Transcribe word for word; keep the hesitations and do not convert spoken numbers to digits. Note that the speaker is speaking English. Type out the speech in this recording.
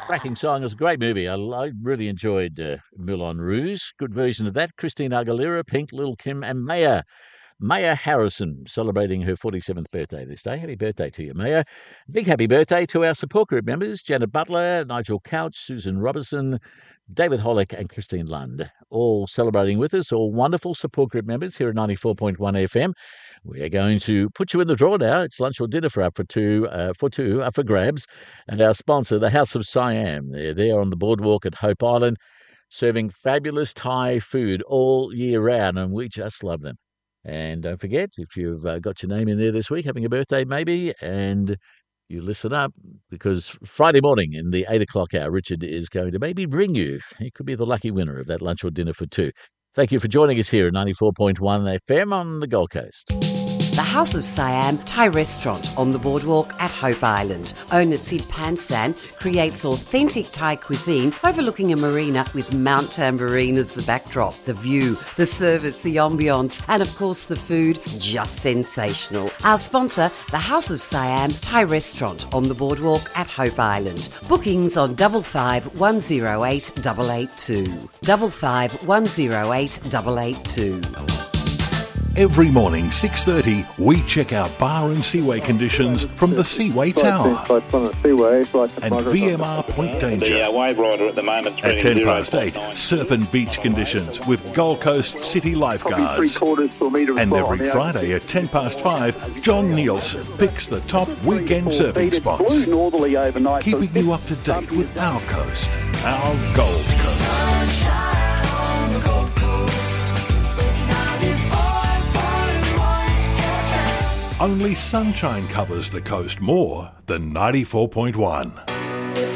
Cracking song. It was a great movie. I, I really enjoyed uh, Moulin Rouge. Good version of that. Christina Aguilera, Pink, Lil' Kim, and Maya. Maya Harrison celebrating her forty-seventh birthday this day. Happy birthday to you, Maya. Big happy birthday to our support group members, Janet Butler, Nigel Couch, Susan Robertson, David Hollick and Christine Lund, all celebrating with us, all wonderful support group members here at ninety-four point one F M. We are going to put you in the draw now. It's lunch or dinner for up for two, uh, for two, up for grabs. And our sponsor, the House of Siam, they're there on the boardwalk at Hope Island, serving fabulous Thai food all year round, and we just love them. And don't forget, if you've uh, got your name in there this week, having a birthday maybe, and you listen up, because Friday morning in the eight o'clock hour, Richard is going to maybe bring you. He could be the lucky winner of that lunch or dinner for two. Thank you for joining us here at ninety-four point one F M on the Gold Coast. The House of Siam Thai restaurant on the boardwalk at Hope Island. Owner Sid Pansan creates authentic Thai cuisine overlooking a marina with Mount Tambourine as the backdrop. The view, the service, the ambience, and of course the food, just sensational. Our sponsor, the House of Siam Thai restaurant on the boardwalk at Hope Island. Bookings on double five one zero eight double eight two. Double five one zero eight double eight two. Every morning, six thirty, we check out bar and seaway conditions from the Seaway Tower and V M R Point Danger. The uh, wave rider at the moment at ten past eight, surf and beach conditions with Gold Coast City lifeguards. And every Friday at ten past five, John Nielsen picks the top weekend surfing spots, keeping you up to date with our coast, our Gold Coast. Only sunshine covers the coast more than ninety-four point one.